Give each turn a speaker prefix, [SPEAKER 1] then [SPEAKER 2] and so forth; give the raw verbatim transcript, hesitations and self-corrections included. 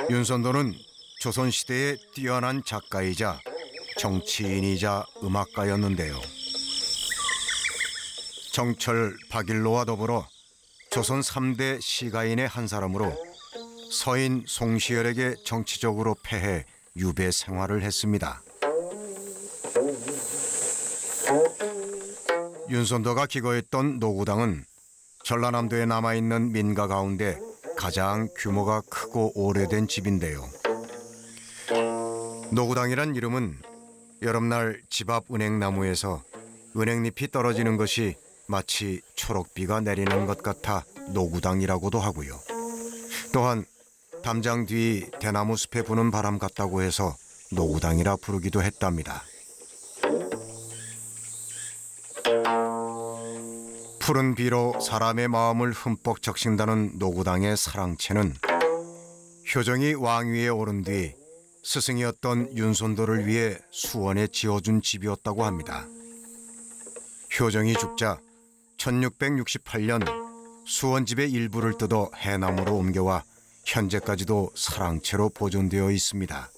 [SPEAKER 1] 윤선도는 조선시대의 뛰어난 작가이자 정치인이자 음악가였는데요. 정철, 박일로와 더불어 조선 삼 대 시가인의 한 사람으로 서인 송시열에게 정치적으로 패해 유배 생활을 했습니다. 윤선도가 기거했던 노구당은 전라남도에 남아있는 민가 가운데 가장 규모가 크고 오래된 집인데요. 노구당이란 이름은 여름날 집 앞 은행나무에서 은행잎이 떨어지는 것이 마치 초록비가 내리는 것 같아 노구당이라고도 하고요. 또한 담장 뒤 대나무 숲에 부는 바람 같다고 해서 노구당이라 부르기도 했답니다. 푸른 비로 사람의 마음을 흠뻑 적신다는 노구당의 사랑채는 효정이 왕위에 오른 뒤 스승이었던 윤선도를 위해 수원에 지어준 집이었다고 합니다. 효정이 죽자 천육백육십팔 년 수원집의 일부를 뜯어 해남으로 옮겨와 현재까지도 사랑채로 보존되어 있습니다.